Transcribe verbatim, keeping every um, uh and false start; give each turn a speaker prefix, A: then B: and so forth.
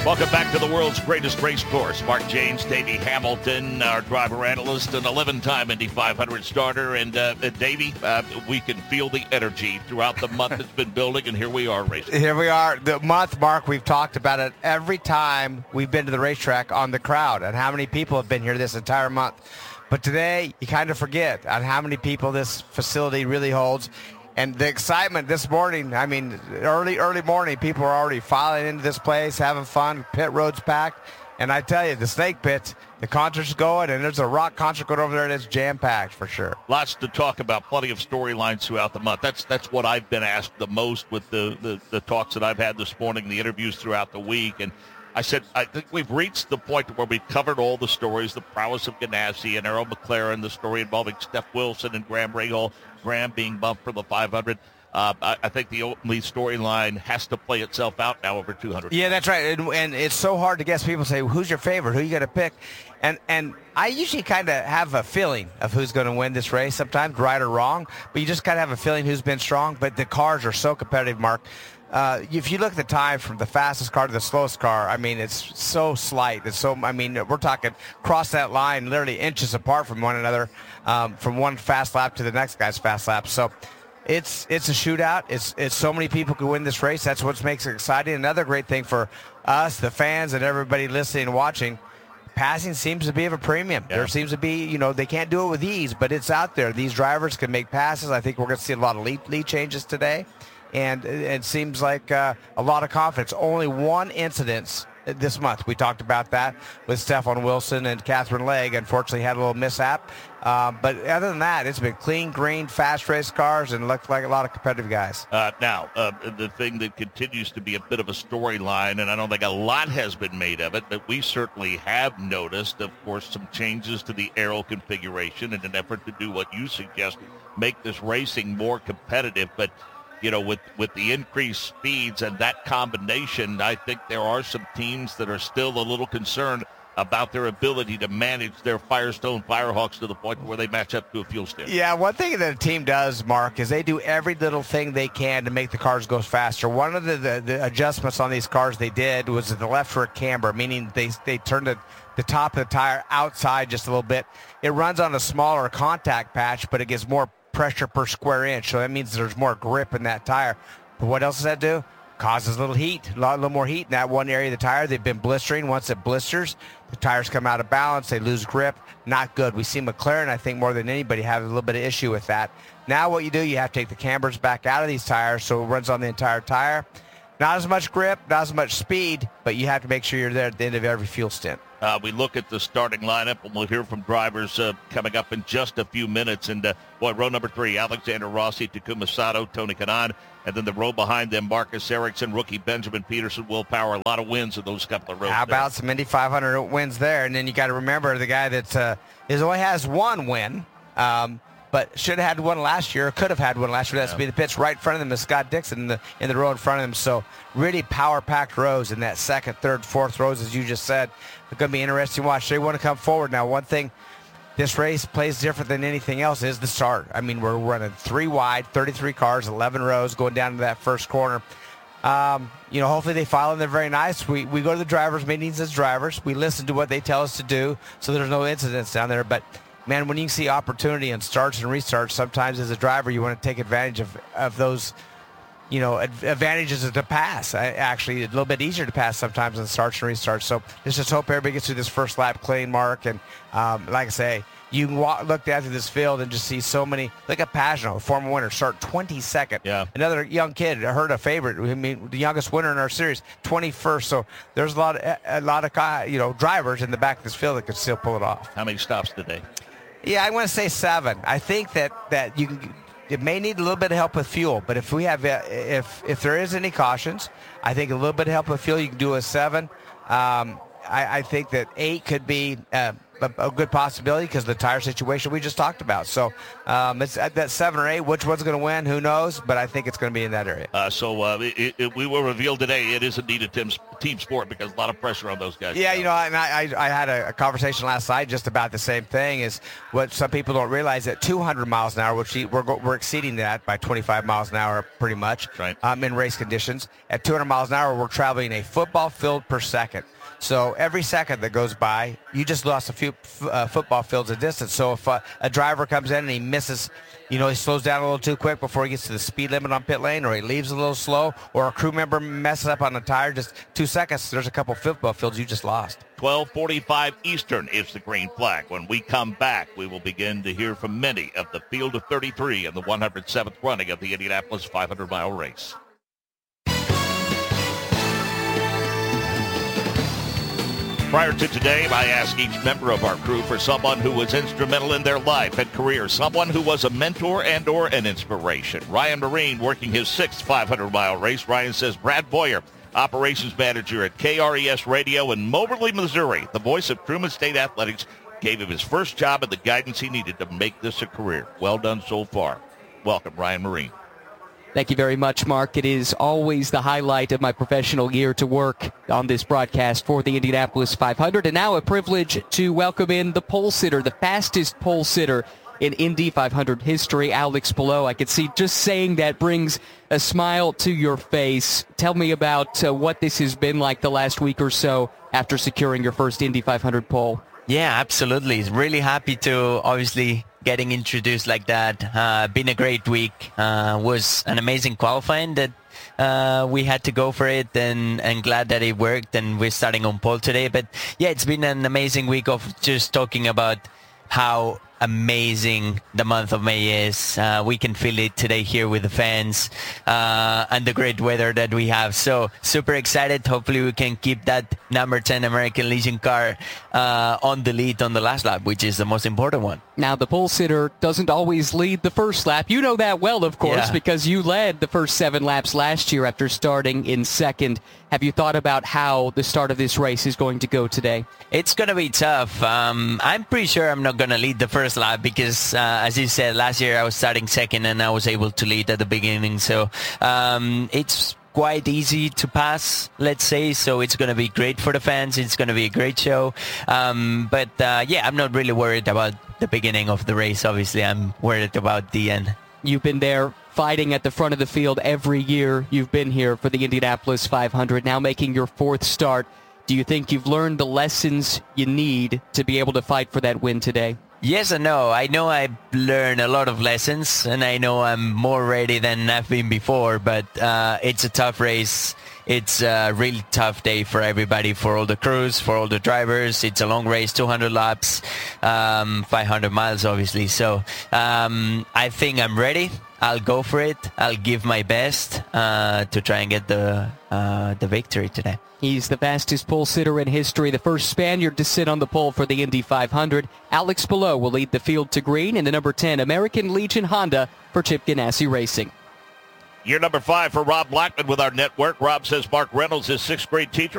A: Welcome back to the world's greatest race course. Mark James, Davey Hamilton, our driver analyst, an eleven-time Indy five hundred starter. And uh, Davey, uh, we can feel the energy throughout the month it's been building, and here we are racing.
B: Here we are. The month, Mark, we've talked about it every time we've been to the racetrack on the crowd and how many people have been here this entire month. But today, you kind of forget on how many people this facility really holds. And the excitement this morning, I mean, early, early morning, people are already filing into this place, having fun, pit road's packed. And I tell you, the snake pit, the concert's going, and there's a rock concert going over there that's jam-packed for sure.
A: Lots to talk about, plenty of storylines throughout the month. That's that's what I've been asked the most with the, the, the talks that I've had this morning, the interviews throughout the week. And I said, I think we've reached the point where we've covered all the stories, the prowess of Ganassi and Arrow McLaren, the story involving Steph Wilson and Graham Rahal, Graham being bumped for the five hundred. Uh, I, I think the only storyline has to play itself out now over two hundred.
B: Yeah, that's right. And, and it's so hard to guess. People say, who's your favorite? Who you going to pick? And and I usually kind of have a feeling of who's going to win this race, sometimes right or wrong. But you just kind of have a feeling who's been strong. But the cars are so competitive, Mark. Uh, if you look at the time from the fastest car to the slowest car, I mean, it's so slight. It's so, I mean, we're talking cross that line literally inches apart from one another, um, from one fast lap to the next guy's fast lap. So it's it's a shootout. It's it's so many people can win this race. That's what makes it exciting. Another great thing for us, the fans, and everybody listening and watching, passing seems to be of a premium. Yeah. There seems to be, you know, they can't do it with ease, but it's out there. These drivers can make passes. I think we're going to see a lot of lead, lead changes today. And it seems like uh, a lot of confidence. Only one incident this month. We talked about that with Stefan Wilson and Catherine Legge. Unfortunately, had a little mishap. Uh, but other than that, it's been clean, green, fast race cars, and looked like a lot of competitive guys.
A: Uh, now, uh, the thing that continues to be a bit of a storyline, and I don't think a lot has been made of it, but we certainly have noticed, of course, some changes to the aero configuration in an effort to do what you suggest, make this racing more competitive. But you know, with, with the increased speeds and that combination, I think there are some teams that are still a little concerned about their ability to manage their Firestone Firehawks to the point where they match up to a fuel standard.
B: Yeah, one thing that a team does, Mark, is they do every little thing they can to make the cars go faster. One of the, the, the adjustments on these cars they did was the leftward camber, meaning they they turned the, the top of the tire outside just a little bit. It runs on a smaller contact patch, but it gets more pressure per square inch, so that means there's more grip in that tire. But what else does that do? Causes a little heat, a, lot, a little more heat in that one area of the tire. They've been blistering. Once it blisters, the tires come out of balance. They lose grip. Not good. We see McLaren, I think, more than anybody have a little bit of issue with that. Now what you do, you have to take the cambers back out of these tires so it runs on the entire tire. Not as much grip, not as much speed, but you have to make sure you're there at the end of every fuel stint.
A: Uh, we look at the starting lineup, and we'll hear from drivers uh, coming up in just a few minutes. And, uh, boy, row number three, Alexander Rossi, Takuma Sato, Tony Kanaan. And then the row behind them, Marcus Ericsson, rookie Benjamin Peterson, Will Power. A lot of wins in those couple of rows.
B: How about there. Some Indy five hundred wins there? And then you got to remember the guy that uh, is only has one win, um, but should have had one last year, or could have had one last year. That's yeah. be the pitch right in front of them is Scott Dixon in the, in the row in front of them. So really power-packed rows in that second, third, fourth rows, as you just said. It's going to be interesting to watch. They want to come forward. Now, one thing this race plays different than anything else is the start. I mean, we're running three wide, thirty-three cars, eleven rows, going down to that first corner. Um, you know, hopefully they file in there very nice. We we go to the drivers' meetings as drivers. We listen to what they tell us to do, so there's no incidents down there. But, man, when you see opportunity and starts and restarts, sometimes as a driver you want to take advantage of, of those, you know, advantages to pass. I, actually, a little bit easier to pass sometimes than starts and restarts. So let's just hope everybody gets through this first lap clean, Mark. And um, like I say, you can walk, look down through this field and just see so many. Look at Pagenaud, former winner, start twenty-second.
A: Yeah.
B: Another young kid, I heard a favorite. I mean, the youngest winner in our series, twenty-first. So there's a lot of a lot of you know drivers in the back of this field that could still pull it off.
A: How many stops today?
B: Yeah, I want to say seven. I think that that you can. It may need a little bit of help with fuel, but if we have, if if there is any cautions, I think a little bit of help with fuel, you can do a seven. Um, I, I think that eight could be uh, a, a good possibility because of the tire situation we just talked about. So um, it's at that seven or eight. Which one's going to win? Who knows? But I think it's going to be in that area.
A: Uh, so uh, it, it, we will reveal today. It is indeed a Tim's team sport because a lot of pressure on those guys.
B: Yeah, you know, and I, I, I had a, a conversation last night just about the same thing. Is what some people don't realize that two hundred miles an hour, which we're go- we're exceeding that by twenty-five miles an hour, pretty much.
A: Right.
B: Um, in race conditions, at two hundred miles an hour, we're traveling a football field per second. So every second that goes by, you just lost a few uh, football fields of distance. So if uh, a driver comes in and he misses, you know, he slows down a little too quick before he gets to the speed limit on pit lane, or he leaves a little slow, or a crew member messes up on a tire, just two seconds, there's a couple football fields you just lost.
A: twelve forty-five Eastern is the green flag. When we come back, we will begin to hear from many of the field of thirty-three in the one hundred seventh running of the Indianapolis five hundred mile race. Prior to today, I ask each member of our crew for someone who was instrumental in their life and career, someone who was a mentor and or an inspiration. Ryan Marine working his sixth five hundred mile race. Ryan says Brad Boyer, operations manager at K R E S Radio in Moberly, Missouri, the voice of Truman State Athletics, gave him his first job and the guidance he needed to make this a career. Well done so far. Welcome, Ryan Marine.
C: Thank you very much, Mark. It is always the highlight of my professional year to work on this broadcast for the Indianapolis five hundred. And now a privilege to welcome in the pole sitter, the fastest pole sitter in Indy five hundred history, Alex Palou. I can see just saying that brings a smile to your face. Tell me about uh, what this has been like the last week or so after securing your first Indy five hundred pole.
D: Yeah, absolutely. Really happy to obviously getting introduced like that. Uh, been a great week. Uh, was an amazing qualifying that uh, we had to go for it, and, and glad that it worked, and we're starting on pole today. But yeah, it's been an amazing week of just talking about how amazing the month of May is. Uh, we can feel it today here with the fans uh, and the great weather that we have. So super excited. Hopefully we can keep that number ten American Legion car uh, on the lead on the last lap, which is the most important one.
C: Now, the pole sitter doesn't always lead the first lap. You know that well, of course,
D: yeah.
C: because you led the first seven laps last year after starting in second. Have you thought about how the start of this race is going to go today?
D: It's going to be tough. Um, I'm pretty sure I'm not going to lead the first lap because, uh, as you said, last year I was starting second and I was able to lead at the beginning. So um, it's quite easy to pass, let's say. So it's going to be great for the fans. It's going to be a great show. Um, but, uh, yeah, I'm not really worried about the beginning of the race. Obviously, I'm worried about the end.
C: You've been there fighting at the front of the field every year you've been here for the Indianapolis five hundred, now making your fourth start. Do you think you've learned the lessons you need to be able to fight for that win today?
D: Yes and no. I know I've learned a lot of lessons, and I know I'm more ready than I've been before, but uh, it's a tough race. It's a really tough day for everybody, for all the crews, for all the drivers. It's a long race, two hundred laps, um, five hundred miles, obviously. So um, I think I'm ready. I'll go for it. I'll give my best uh, to try and get the uh, the victory today.
C: He's the fastest pole sitter in history, the first Spaniard to sit on the pole for the Indy five hundred. Alex Palou will lead the field to green in the number ten American Legion Honda for Chip Ganassi Racing.
A: Year number five for Rob Blackman with our network. Rob says Mark Reynolds is sixth grade teacher.